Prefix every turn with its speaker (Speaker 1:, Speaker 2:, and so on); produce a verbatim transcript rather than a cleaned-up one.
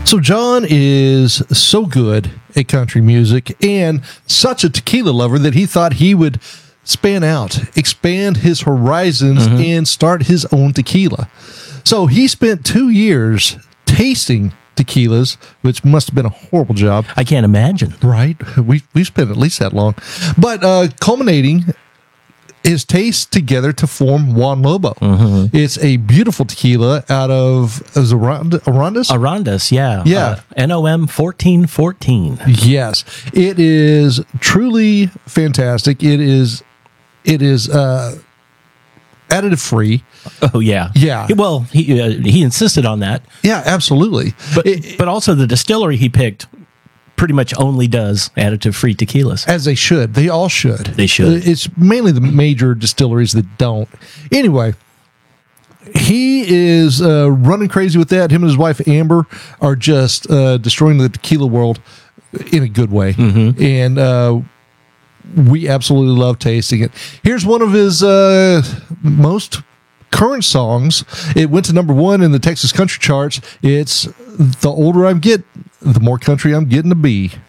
Speaker 1: So John is so good at country music and such a tequila lover that he thought he would span out, expand his horizons, mm-hmm. and start his own tequila. So he spent two years tasting tequilas, which must have been a horrible job.
Speaker 2: I can't imagine.
Speaker 1: Right? We we spent at least that long. But uh, culminating his tastes together to form Juan Lobo. Mm-hmm. It's a beautiful tequila out of is it Arond- Arandas?
Speaker 2: Arandas, yeah.
Speaker 1: Yeah.
Speaker 2: Uh, N O M fourteen fourteen.
Speaker 1: Yes. It is truly fantastic. It is it is uh, additive free.
Speaker 2: Oh yeah,
Speaker 1: yeah.
Speaker 2: Well, he uh, he insisted on that.
Speaker 1: Yeah, absolutely.
Speaker 2: But
Speaker 1: it,
Speaker 2: but also the distillery he picked pretty much only does additive free tequilas,
Speaker 1: as they should. They all should.
Speaker 2: They should.
Speaker 1: It's mainly the major distilleries that don't. Anyway, he is uh, running crazy with that. Him and his wife Amber are just uh, destroying the tequila world in a good way, mm-hmm. and uh, we absolutely love tasting it. Here's one of his uh, most current songs. It went to number one in the Texas country charts. It's "The Older I Get, the More Country I'm Getting to Be."